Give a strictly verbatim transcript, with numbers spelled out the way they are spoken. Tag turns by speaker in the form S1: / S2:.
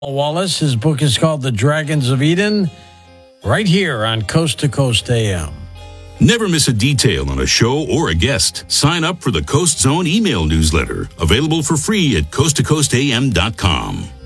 S1: Wallace. His book is called The Dragons of Eden, right here on Coast to Coast A M.
S2: Never miss a detail on a show or a guest. Sign up for the Coast Zone email newsletter, available for free at coast to coast a m dot com.